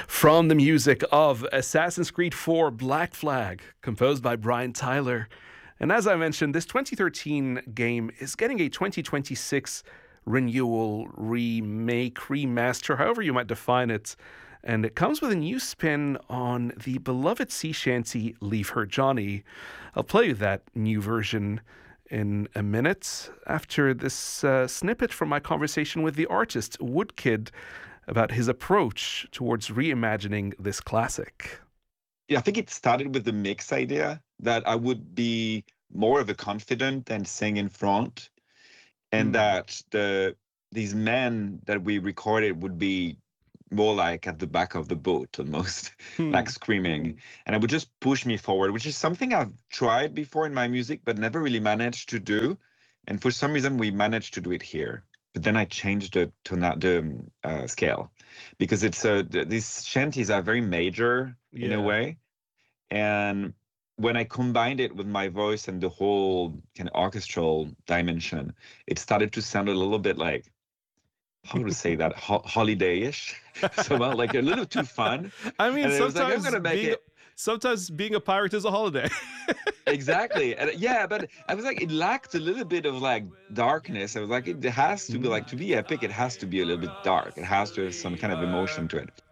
From the music of Assassin's Creed 4 Black Flag, composed by Brian Tyler. And as I mentioned, this 2013 game is getting a 2026 renewal, remake, remaster, however you might define it. And it comes with a new spin on the beloved sea shanty Leave Her Johnny. I'll play you that new version in a minute after this snippet from my conversation with the artist Woodkid about his approach towards reimagining this classic. Yeah, I think it started with the mix idea that I would be more of a confident and sing in front, and that these men that we recorded would be more like at the back of the boat almost, like screaming. And it would just push me forward, which is something I've tried before in my music, but never really managed to do. And for some reason, we managed to do it here. But then I changed the scale, because it's these shanties are very major in a way. And when I combined it with my voice and the whole kind of orchestral dimension, it started to sound a little bit like, how to say that, holiday-ish, so like a little too fun. I mean, sometimes being a pirate is a holiday. Exactly. And but I was like, it lacked a little bit of like darkness. I was like, it has to be like, to be epic, it has to be a little bit dark. It has to have some kind of emotion to it.